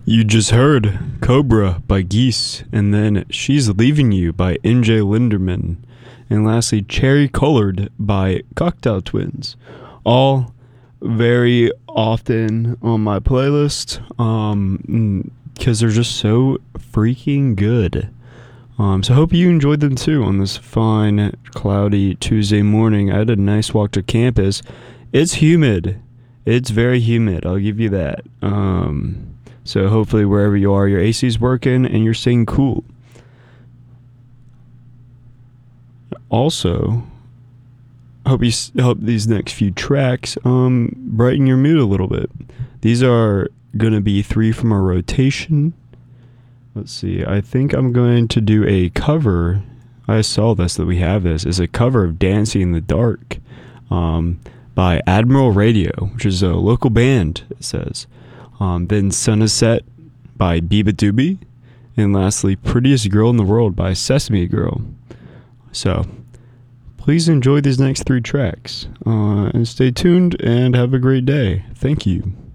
You just heard Cobra by Geese, and then She's Leaving You by NJ Linderman, and lastly Cherry Colored by Cocktail Twins. All very often on my playlist because they're just so freaking good. So I hope you enjoyed them too on this fine, cloudy Tuesday morning. I had a nice walk to campus. It's humid. It's very humid, I'll give you that. So hopefully wherever you are, your AC's working and you're staying cool. Also, hope these next few tracks brighten your mood a little bit. These are going to be 3 from a rotation. Let's see, I think I'm going to do a cover. I saw this, that we have this. It's a cover of Dancing in the Dark by Admiral Radio, which is a local band, it says. Then Sunset by Biba Doobie. And lastly, Prettiest Girl in the World by Sesame Girl. So, please enjoy these next 3 tracks. And stay tuned and have a great day. Thank you.